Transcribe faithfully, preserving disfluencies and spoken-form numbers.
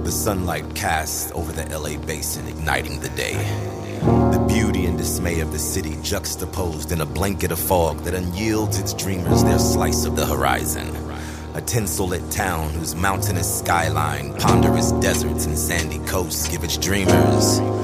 The sunlight cast over the L A basin, igniting the day. The beauty and dismay of the city juxtaposed in a blanket of fog that unyields its dreamers their slice of the horizon. A tinsel-lit town whose mountainous skyline, ponderous deserts, and sandy coasts give its dreamers